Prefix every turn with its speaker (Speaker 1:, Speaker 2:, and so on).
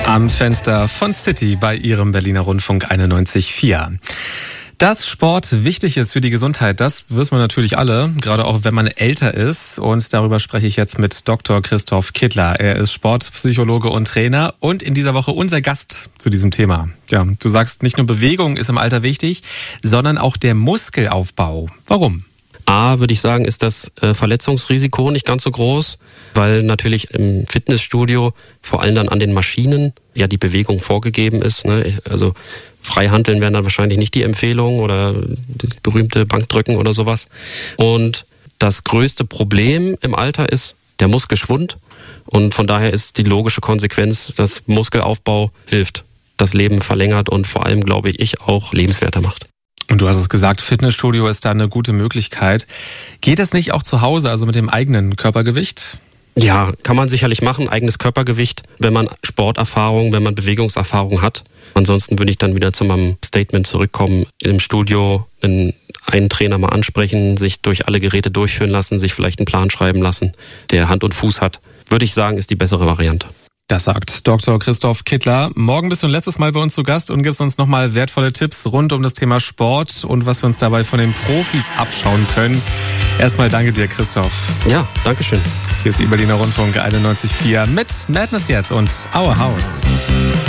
Speaker 1: Am Fenster von City bei Ihrem Berliner Rundfunk 91,4. Dass Sport wichtig ist für die Gesundheit, das wissen wir natürlich alle, gerade auch wenn man älter ist. Und darüber spreche ich jetzt mit Dr. Christoph Kittler. Er ist Sportpsychologe und Trainer und in dieser Woche unser Gast zu diesem Thema. Ja, du sagst, nicht nur Bewegung ist im Alter wichtig, sondern auch der Muskelaufbau. Warum?
Speaker 2: Würde ich sagen, ist das Verletzungsrisiko nicht ganz so groß, weil natürlich im Fitnessstudio vor allem dann an den Maschinen ja die Bewegung vorgegeben ist. Ne? Also Freihanteln wären dann wahrscheinlich nicht die Empfehlung oder das berühmte Bankdrücken oder sowas. Und das größte Problem im Alter ist der Muskelschwund. Und von daher ist die logische Konsequenz, dass Muskelaufbau hilft, das Leben verlängert und vor allem, glaube ich, auch lebenswerter macht.
Speaker 1: Und du hast es gesagt, Fitnessstudio ist da eine gute Möglichkeit. Geht das nicht auch zu Hause, also mit dem eigenen Körpergewicht?
Speaker 2: Ja, kann man sicherlich machen, eigenes Körpergewicht, wenn man Sporterfahrung, wenn man Bewegungserfahrung hat. Ansonsten würde ich dann wieder zu meinem Statement zurückkommen, im Studio einen Trainer mal ansprechen, sich durch alle Geräte durchführen lassen, sich vielleicht einen Plan schreiben lassen, der Hand und Fuß hat. Würde ich sagen, ist die bessere Variante.
Speaker 1: Das sagt Dr. Christoph Kittler. Morgen bist du ein letztes Mal bei uns zu Gast und gibst uns nochmal wertvolle Tipps rund um das Thema Sport und was wir uns dabei von den Profis abschauen können. Erstmal danke dir, Christoph.
Speaker 2: Ja, danke schön.
Speaker 1: Hier ist die Berliner Rundfunk 91,4 mit Madness jetzt und Our House.